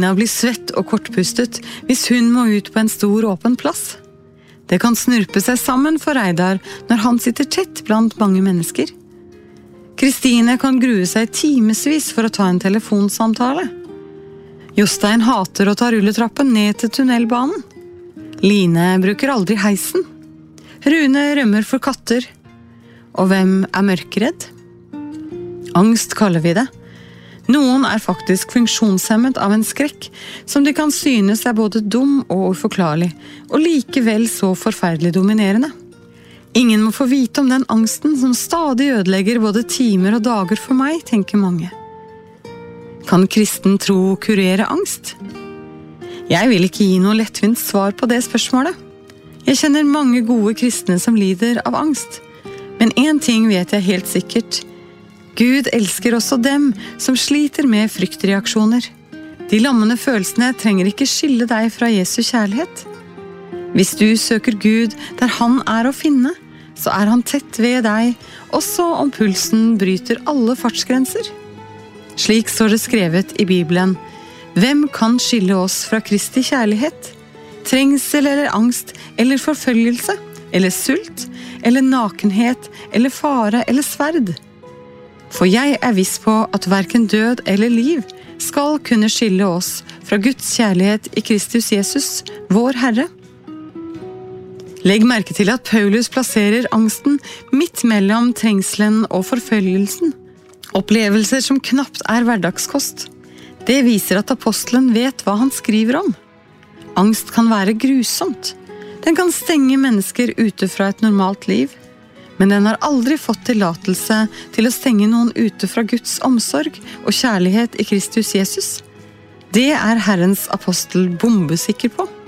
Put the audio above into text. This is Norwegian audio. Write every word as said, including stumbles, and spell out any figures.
Lina blir svett og kortpustet hvis hun må ut på en stor åpen plass. Det kan snurpe seg sammen for Reidar når han sitter tett blant mange mennesker. Kristine kan grue seg timesvis for å ta en telefonsamtale. Jostein hater å ta rulletrappen ned til tunnelbanen. Line bruker aldri heisen. Rune rømmer for katter. Og hvem er mørkeredd? Angst kaller vi det. Noen er faktisk funksjonshemmet av en skrekk som de kan synes er både dum og uforklarlig, og likevel så forferdelig dominerende. Ingen må få vite om den angsten som stadig ødelegger både timer og dager for meg, tenker mange. Kan kristen tro kurere angst? Jeg vil ikke gi noe lettvint svar på det spørsmålet. Jeg kjenner mange gode kristne som lider av angst. Men en ting vet jeg helt sikkert. Gud elsker også dem som sliter med fryktreaksjoner. De lammende følelsene trenger ikke skille deg fra Jesu kjærlighet. Hvis du søker Gud der han er å finne, så er han tett ved deg, også om pulsen bryter alle fartsgrenser. Slik står det skrevet i Bibelen. Hvem kan skille oss fra Kristi kjærlighet? Trengsel eller angst, eller forfølgelse, eller sult, eller nakenhet, eller fare, eller sverd. For jeg er viss på at hverken død eller liv skal kunne skille oss fra Guds kjærlighet i Kristus Jesus, vår Herre. Legg merke til at Paulus plasserer angsten midt mellom trengselen og forfølgelsen. Opplevelser som knapt er hverdagskost. Det viser at apostelen vet hva han skriver om. Angst kan være grusomt. Den kan stenge mennesker ute fra et normalt liv. Men den har aldri fått tillatelse til å stenge noen ute fra Guds omsorg og kjærlighet i Kristus Jesus. Det er Herrens apostel bombesikker på.